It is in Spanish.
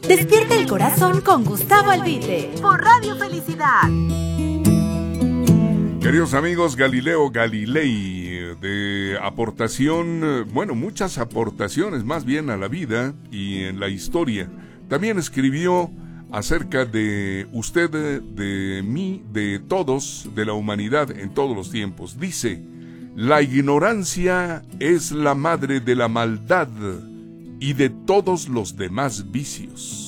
Despierta el corazón con Gustavo Albite por Radio Felicidad. Queridos amigos, Galileo Galilei, de aportación, muchas aportaciones más bien a la vida y en la historia. También escribió acerca de usted, de mí, de todos, de la humanidad en todos los tiempos. Dice: la ignorancia es la madre de la maldad y de todos los demás vicios.